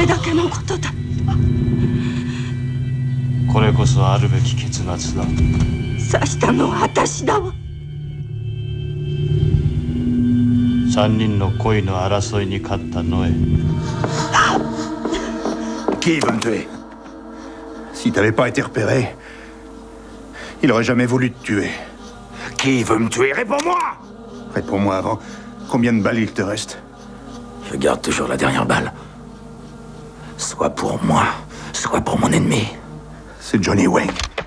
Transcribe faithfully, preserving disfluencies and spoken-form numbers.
れだけのことだ。 これこそあるべき結末だ。 刺したのは私だわ。 三人の恋の争いに勝ったノエ。 Qui veut me tuer? Si t'avais pas été repéré, il aurait jamais voulu te tuer. Qui veut me tuer? Réponds-moi! Réponds-moi avant. Combien de balles il te reste? Je garde toujours la dernière balle. Soit pour moi, soit pour mon ennemi. C'est Johnny Wayne.